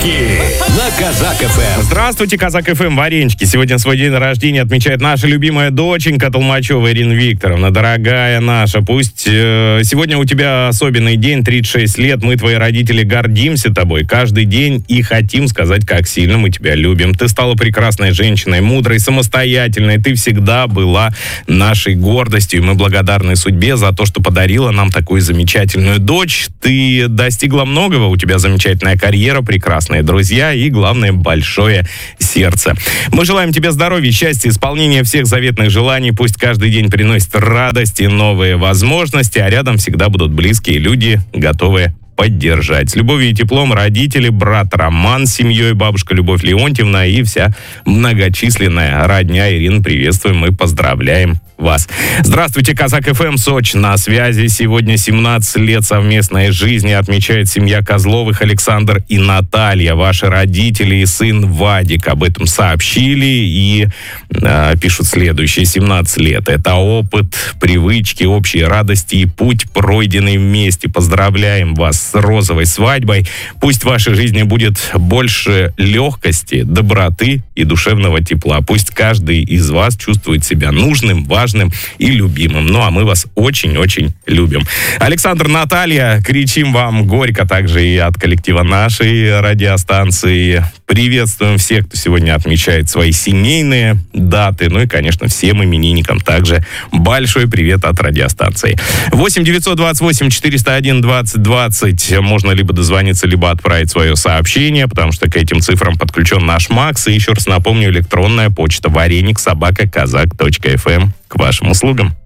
Варенички на Казак ФМ. Здравствуйте, Казак ФМ, варенички. Сегодня свой день рождения отмечает наша любимая доченька Толмачева Ирина Викторовна. Дорогая наша, пусть сегодня у тебя особенный день, 36 лет. Мы, твои родители, гордимся тобой каждый день и хотим сказать, как сильно мы тебя любим. Ты стала прекрасной женщиной, мудрой, самостоятельной. Ты всегда была нашей гордостью. И мы благодарны судьбе за то, что подарила нам такую замечательную дочь. Ты достигла многого, у тебя замечательная карьера, прекрасные друзья и, главное, большое сердце. Мы желаем тебе здоровья, счастья, исполнения всех заветных желаний. Пусть каждый день приносит радость и новые возможности, а рядом всегда будут близкие люди, готовые поддержать. С любовью и теплом родители, брат Роман с семьей, бабушка Любовь Леонтьевна и вся многочисленная родня. Ирина, приветствуем и поздравляем вас. Здравствуйте, Казак ФМ, Сочи на связи. Сегодня 17 лет совместной жизни отмечает семья Козловых Александр и Наталья. Ваши родители и сын Вадик об этом сообщили и пишут следующее. 17 лет. Это опыт, привычки, общие радости и путь, пройденный вместе. Поздравляем вас с розовой свадьбой. Пусть в вашей жизни будет больше легкости, доброты и душевного тепла. Пусть каждый из вас чувствует себя нужным, важным и любимым. Ну, а мы вас очень-очень любим. Александр, Наталья, кричим вам горько также и от коллектива нашей радиостанции. Приветствуем всех, кто сегодня отмечает свои семейные даты. Ну и, конечно, всем именинникам также большой привет от радиостанции. 8-928-401-2020. Можно либо дозвониться, либо отправить свое сообщение, потому что к этим цифрам подключен наш Макс. И еще раз напомню, электронная почта вареник@казак.фм к вашим услугам.